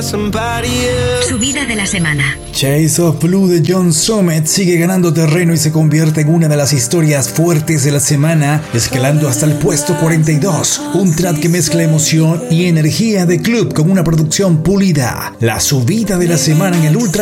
Subida de la semana. Chase of Blue de John Summit sigue ganando terreno y se convierte en una de las historias fuertes de la semana, escalando hasta el puesto 42. Un track que mezcla emoción y energía de club con una producción pulida. La subida de la semana en el Ultra